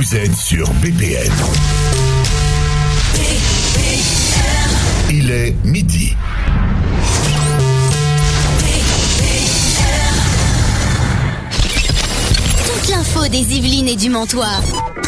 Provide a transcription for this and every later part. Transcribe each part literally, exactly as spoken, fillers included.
Vous êtes sur B P M. Il est midi. Toute l'info des Yvelines et du Montois.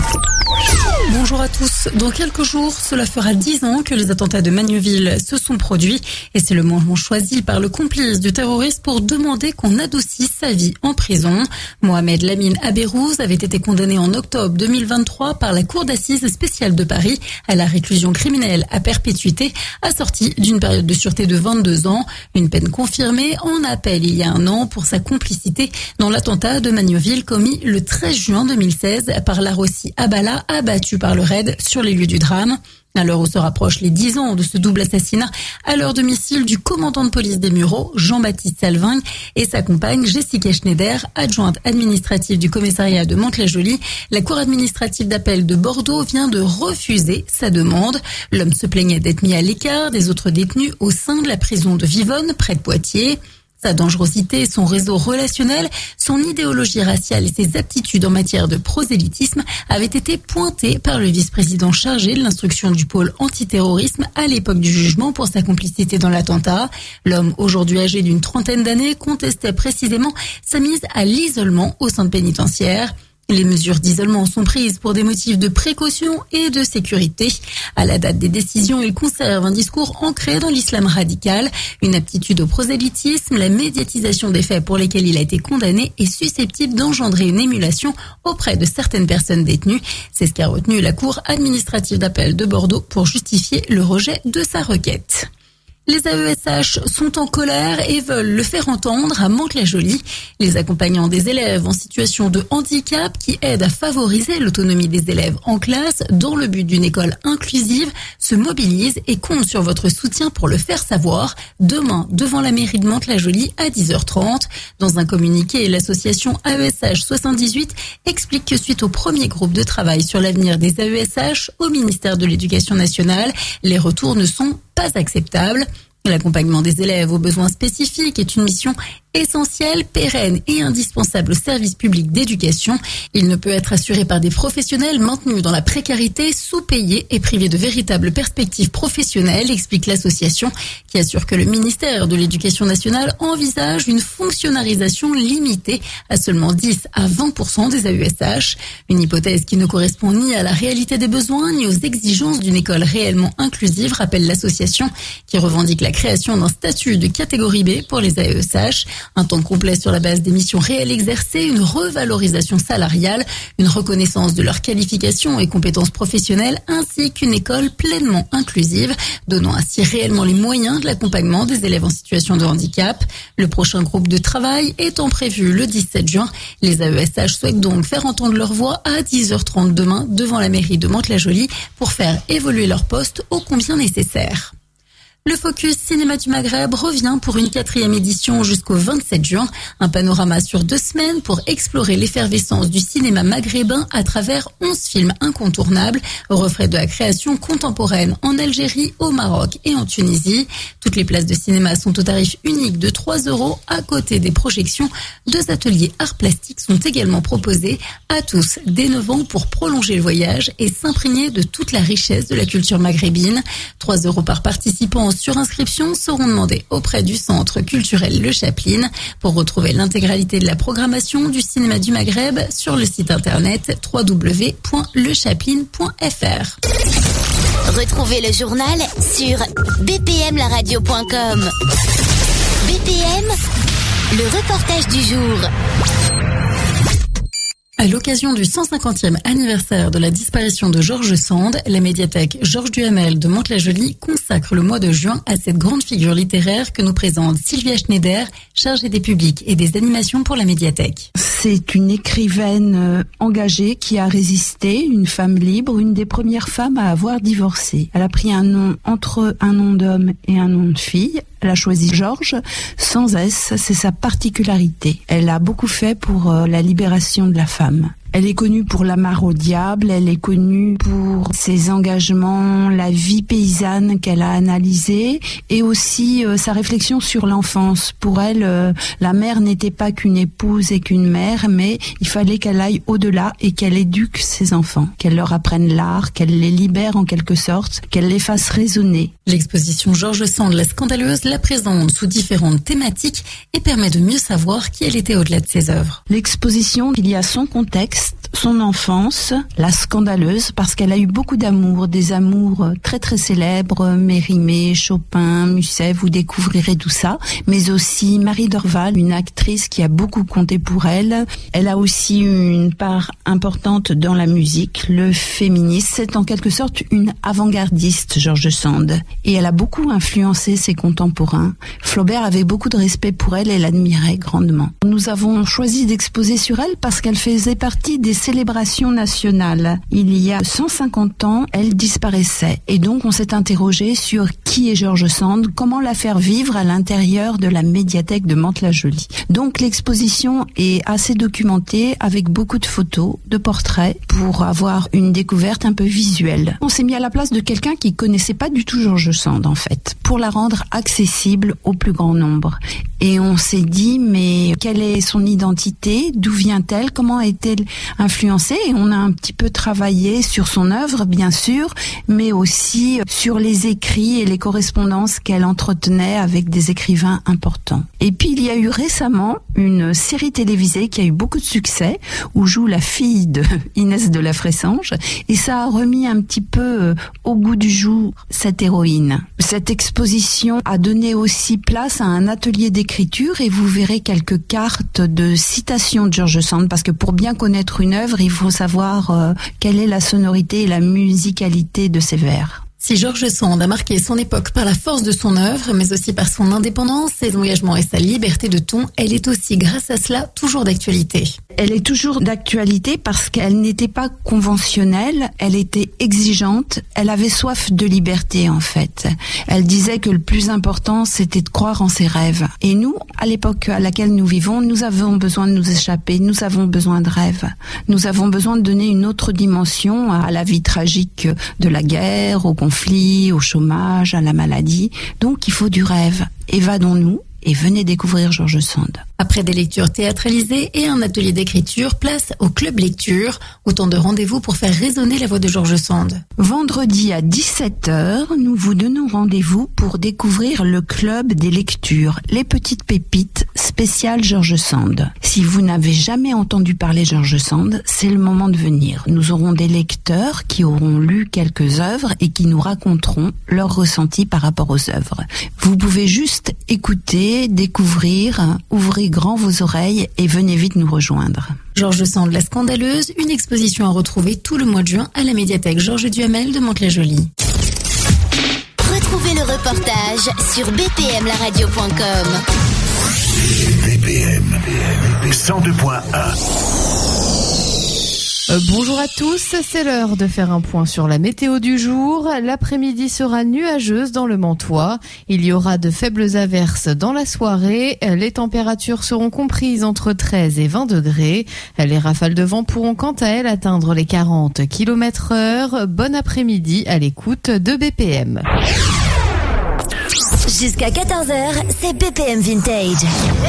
Bonjour à tous. Dans quelques jours, cela fera dix ans que les attentats de Magneville se sont produits et c'est le moment choisi par le complice du terroriste pour demander qu'on adoucisse sa vie en prison. Mohamed Lamine Abérouz avait été condamné en octobre deux mille vingt-trois par la Cour d'assises spéciale de Paris à la réclusion criminelle à perpétuité, assortie d'une période de sûreté de vingt-deux ans. Une peine confirmée en appel il y a un an pour sa complicité dans l'attentat de Magneville commis le treize juin deux mille seize par Larossi Abala, abattu par le raid sur les lieux du drame. À l'heure où se rapprochent les dix ans de ce double assassinat à leur domicile du commandant de police des Mureaux, Jean-Baptiste Salvingue, et sa compagne Jessica Schneider, adjointe administrative du commissariat de Mantes-la-Jolie, la cour administrative d'appel de Bordeaux vient de refuser sa demande. L'homme se plaignait d'être mis à l'écart des autres détenus au sein de la prison de Vivonne, près de Poitiers. Sa dangerosité, son réseau relationnel, son idéologie raciale et ses aptitudes en matière de prosélytisme avaient été pointés par le vice-président chargé de l'instruction du pôle antiterrorisme à l'époque du jugement pour sa complicité dans l'attentat. L'homme, aujourd'hui âgé d'une trentaine d'années, contestait précisément sa mise à l'isolement au centre pénitentiaire. Les mesures d'isolement sont prises pour des motifs de précaution et de sécurité. À la date des décisions, il conserve un discours ancré dans l'islam radical, une aptitude au prosélytisme, la médiatisation des faits pour lesquels il a été condamné est susceptible d'engendrer une émulation auprès de certaines personnes détenues. C'est ce qu'a retenu la Cour administrative d'appel de Bordeaux pour justifier le rejet de sa requête. Les A E S H sont en colère et veulent le faire entendre à Mantes-la-Jolie. Les accompagnants des élèves en situation de handicap qui aident à favoriser l'autonomie des élèves en classe dans le but d'une école inclusive se mobilisent et comptent sur votre soutien pour le faire savoir demain devant la mairie de Mantes-la-Jolie à dix heures trente. Dans un communiqué, l'association A E S H soixante-dix-huit explique que suite au premier groupe de travail sur l'avenir des A E S H au ministère de l'Éducation nationale, les retours ne sont pas acceptable. L'accompagnement des élèves aux besoins spécifiques est une mission essentielle, pérenne et indispensable au service public d'éducation. Il ne peut être assuré par des professionnels maintenus dans la précarité, sous-payés et privés de véritables perspectives professionnelles, explique l'association qui assure que le ministère de l'Éducation nationale envisage une fonctionnalisation limitée à seulement dix à vingt pour cent des A E S H. Une hypothèse qui ne correspond ni à la réalité des besoins ni aux exigences d'une école réellement inclusive, rappelle l'association qui revendique la création d'un statut de catégorie B pour les A E S H. Un temps complet sur la base des missions réelles exercées, une revalorisation salariale, une reconnaissance de leurs qualifications et compétences professionnelles, ainsi qu'une école pleinement inclusive, donnant ainsi réellement les moyens de l'accompagnement des élèves en situation de handicap. Le prochain groupe de travail étant prévu le dix-sept juin, les A E S H souhaitent donc faire entendre leur voix à dix heures trente demain devant la mairie de Mantes-la-Jolie pour faire évoluer leur poste ô combien nécessaire. Le Focus Cinéma du Maghreb revient pour une quatrième édition jusqu'au vingt-sept juin. Un panorama sur deux semaines pour explorer l'effervescence du cinéma maghrébin à travers onze films incontournables, reflets de la création contemporaine en Algérie, au Maroc et en Tunisie. Toutes les places de cinéma sont au tarif unique de trois euros. À côté des projections, deux ateliers arts plastiques sont également proposés à tous dès neuf ans pour prolonger le voyage et s'imprégner de toute la richesse de la culture maghrébine. trois euros par participant sur inscription seront demandés auprès du Centre culturel Le Chaplin. Pour retrouver l'intégralité de la programmation du cinéma du Maghreb sur le site internet w w w point le chaplin point f r. Retrouvez le journal sur b p m la radio point com. B P M, le reportage du jour. À l'occasion du cent cinquantième anniversaire de la disparition de Georges Sand, la médiathèque Georges Duhamel de Mantes-la-Jolie consacre le mois de juin à cette grande figure littéraire que nous présente Sylvia Schneider, chargée des publics et des animations pour la médiathèque. C'est une écrivaine engagée qui a résisté, une femme libre, une des premières femmes à avoir divorcé. Elle a pris un nom entre un nom d'homme et un nom de fille. Elle a choisi Georges sans S, c'est sa particularité. Elle a beaucoup fait pour la libération de la femme. Elle est connue pour La Mare au diable, elle est connue pour ses engagements, la vie paysanne qu'elle a analysée et aussi euh, sa réflexion sur l'enfance. Pour elle, euh, la mère n'était pas qu'une épouse et qu'une mère, mais il fallait qu'elle aille au-delà et qu'elle éduque ses enfants, qu'elle leur apprenne l'art, qu'elle les libère en quelque sorte, qu'elle les fasse raisonner. L'exposition George Sand, la scandaleuse, la présente sous différentes thématiques et permet de mieux savoir qui elle était au-delà de ses œuvres. L'exposition, il y a son contexte, son enfance, la scandaleuse, parce qu'elle a eu beaucoup d'amour, des amours très très célèbres, Mérimée, Chopin, Musset, vous découvrirez tout ça, mais aussi Marie Dorval, une actrice qui a beaucoup compté pour elle. Elle a aussi eu une part importante dans la musique, le féminisme. C'est en quelque sorte une avant-gardiste, George Sand, et elle a beaucoup influencé ses contemporains. Flaubert avait beaucoup de respect pour elle et l'admirait grandement. Nous avons choisi d'exposer sur elle parce qu'elle faisait partie des célébrations nationales. Il y a cent cinquante ans, elle disparaissait. Et donc, on s'est interrogé sur qui est George Sand, comment la faire vivre à l'intérieur de la médiathèque de Mantes-la-Jolie. Donc, l'exposition est assez documentée avec beaucoup de photos, de portraits pour avoir une découverte un peu visuelle. On s'est mis à la place de quelqu'un qui connaissait pas du tout George Sand, en fait, pour la rendre accessible au plus grand nombre. Et on s'est dit, mais quelle est son identité? D'où vient-elle? Comment est-elle influencée? Et on a un petit peu travaillé sur son œuvre, bien sûr, mais aussi sur les écrits et les correspondances qu'elle entretenait avec des écrivains importants. Et puis, il y a eu récemment une série télévisée qui a eu beaucoup de succès, où joue la fille de Inès de la Fressange, et ça a remis un petit peu au goût du jour cette héroïne. Cette exposition a donné aussi place à un atelier d'écriture et vous verrez quelques cartes de citations de George Sand, parce que pour bien connaître une œuvre, il faut savoir euh, quelle est la sonorité et la musicalité de ses vers. Si George Sand a marqué son époque par la force de son œuvre, mais aussi par son indépendance, ses engagements et sa liberté de ton, elle est aussi, grâce à cela, toujours d'actualité. Elle est toujours d'actualité parce qu'elle n'était pas conventionnelle, elle était exigeante, elle avait soif de liberté en fait. Elle disait que le plus important c'était de croire en ses rêves. Et nous, à l'époque à laquelle nous vivons, nous avons besoin de nous échapper, nous avons besoin de rêves. Nous avons besoin de donner une autre dimension à la vie tragique de la guerre, au conflit, au chômage, à la maladie. Donc il faut du rêve. Évadons-nous et venez découvrir George Sand. Après des lectures théâtralisées et un atelier d'écriture, place au Club Lecture. Autant de rendez-vous pour faire résonner la voix de George Sand. Vendredi à dix-sept heures, nous vous donnons rendez-vous pour découvrir le Club des Lectures, les petites pépites spéciales George Sand. Si vous n'avez jamais entendu parler George Sand, c'est le moment de venir. Nous aurons des lecteurs qui auront lu quelques œuvres et qui nous raconteront leurs ressentis par rapport aux œuvres. Vous pouvez juste écouter, découvrir, ouvrir grand vos oreilles et venez vite nous rejoindre. George Sand, la scandaleuse, une exposition à retrouver tout le mois de juin à la médiathèque Georges Duhamel de Mantes-la-Jolie. Retrouvez le reportage sur b p m la radio point com. B P M cent deux point un. Euh, bonjour à tous, c'est l'heure de faire un point sur la météo du jour. L'après-midi sera nuageuse dans le Mantois. Il y aura de faibles averses dans la soirée. Les températures seront comprises entre treize et vingt degrés. Les rafales de vent pourront quant à elles atteindre les quarante kilomètres heure. Bon après-midi à l'écoute de B P M. Jusqu'à quatorze heures, c'est B P M Vintage.